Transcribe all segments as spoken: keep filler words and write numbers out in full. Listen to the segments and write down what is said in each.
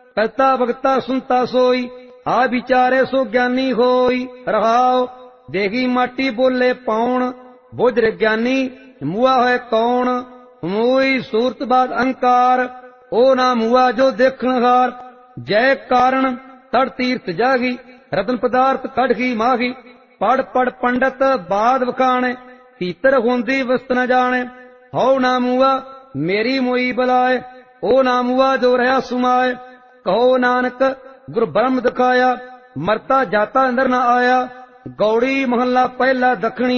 कहता भगता सुनता सोई, आ विचारे सो ज्ञानी होई। रहाओ देगी माटी बोले पाउण, बुझ रे ज्ञानी मुआ है कौन। मोई सूरत बाद अहंकार, ओ ना मुआ जो देखण हार। जय कारण तड़ तीर्थ जागी, रतन पदार्थ कढ़गी माही। पढ़ पढ़ पंडित बाद वखाणे, भीतर होंदी वस्त न जाने। हौ ना मुआ मेरी मोई बलाए, ओ ना मुआ जो रहा सुमाए। कहो नानक गुरु ब्रह्म दिखाया, मरता जाता अंदर न आया। गौड़ी महला पहला दखणी,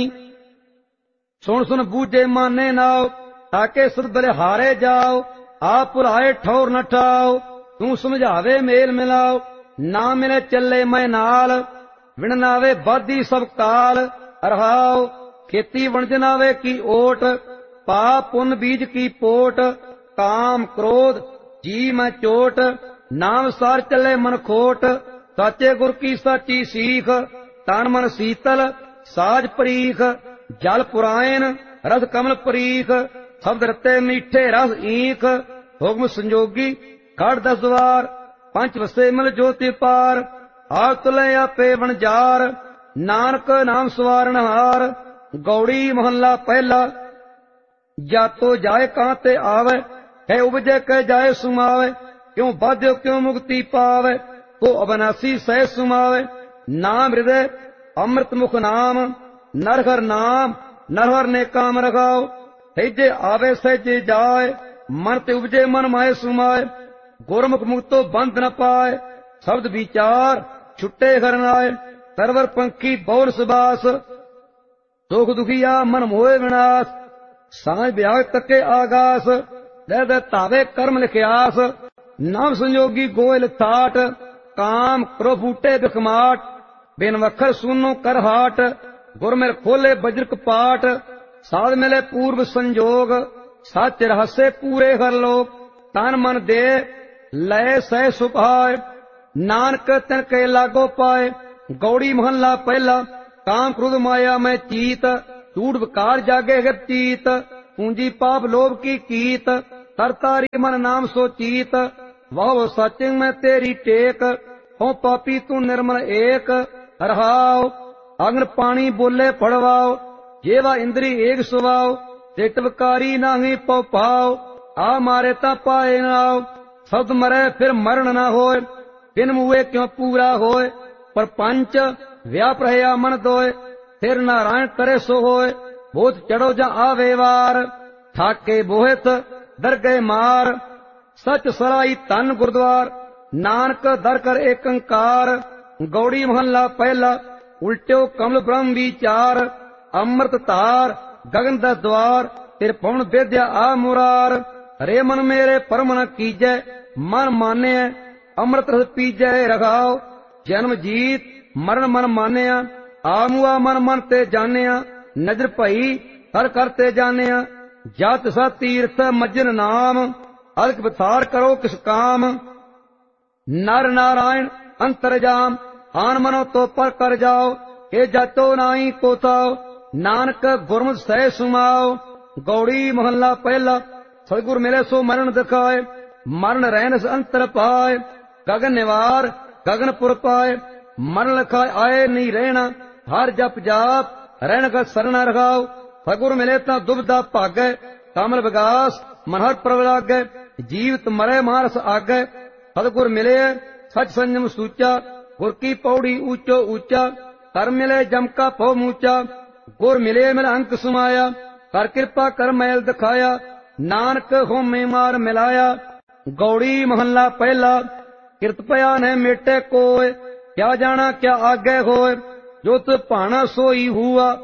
सुन सुन बूझे माने नाओ। ताके सुध बलिहारे जाओ, आप भुलाए ठौर न ठाओ। तू समझावे मेल मिलाओ, ना मिले चले मैं नाल। विणनावे बाधी सब काल, रहाओ खेती वणजनावे की ओट। पाप पुन बीज की पोट, काम क्रोध जी मैं चोट। नाम सार चले मन खोट, साचे गुर की साची सीख। तन मन शीतल साज परीख, जल पुरायन रस कमल परीख। शब्द रते मीठे रस ईख, हुक्म संजोगी खड़ दस द्वार। पंच वसे मिल ज्योति पार, आप तुले आपे वणजार। नानक नाम सवारण हार, गौड़ी महला पहला। जातो जाए कहां ते आवे, है उपजे कह जाए सुमावे। क्यों बाध्यो क्यों मुक्ति पावे, तो अविनाशी सह सुमावे। नाम हृदय अमृत मुख नाम, नरहर नाम नरहर ने काम रखाओ। सहजे आवे सहजे जाए, मन ते उपजे मन माए सुमाए। गुरमुख मुक्तो बंध न पाए, शब्द विचार छुट्टे घर आए। तरवर पंखी बोल सुबास, दुख दुखिया मन मोहे विनाश। सांझ ब्याग तके आगास, दे दे तावे कर्म लिखियास। नाम संयोगी गोयल थाट, काम क्रो बूटे बिखमाट। बिन वखर सुनो कर हाट, गुर मेर खोले बज्र कपाट। साध मिले पूर्व संजोग, सच रहस्य पूरे हर लोग। तन मन दे लय सह सुभाए, नानक तिन के लागो पाए। गौड़ी महला पहला, काम क्रोध माया में चीत। टूट विकार जागे हृत चीत, पूंजी पाप लोभ की कीत। तरतारी मन नाम सो चीत, वह सच में तेरी टेक। हो पापी तू निर्मल एक, रहाओ अग्न पानी बोले पड़वाओ। जेवा इंद्री एक सुवाओ, चिटवकारी नाही पौ पाओ। आ मारे ता पाए नाओ, शब्द मरे फिर मरण न होए। बिन मुए क्यों पूरा होए, पर पंच व्याप रहया मन दोए। फिर नारायण करे सो होए, भूत चढ़ो जा आवे वार। ठाके बोहित दर गए मार, सच सराई तन गुरुद्वार। नानक दर कर एक अंकार, गौड़ी महला पहला। उल्ट्यो कमल ब्रह्म विचार, अमृत तार गगन द द्वार। त्रिपुण विद्या आ मुरार, रे मन मेरे परम न कीजै। मन माने अमृत रस पीजै, रखाओ जन्म जीत मरण मन मानिया। आमुआ मन मन ते जानिया, नजर भई हर करते जानिया। जत सा तीर्थ मज्जन नाम, अलख बथार करो किस काम। नर नारायण अंतरजाम, आन मनो तो पर कर जाओ। ये जातो नाई को थाओ, नानक गुरमुख सह सुमाओ। गौड़ी महला पहला, सतगुर मिले सो मरण दिखाए। मरण रहन से अंतर पाए, गगन निवार गगनपुर पाए। मरण लिखाए आए नहीं रहना, हर जप जाप रहन का शरण रखाओ। सतगुर मिले ता दुबदा भागै, कमल विगास मन हर प्रभ लागै। जीवत मरे मारस आगै, सतगुर मिले सच संयम सूचा। गुर की पौड़ी ऊंचो ऊंचा, कर मिले जम का पौ मूचा। गुर मिले मिल अंक सुमाया, कर कृपा कर मैल दिखाया। नानक होमे मार मिलाया, गौड़ी महला पहला। कृतपया ने मेटे कोय, क्या जाना क्या आगे होय। जो तु भाना सोई हुआ,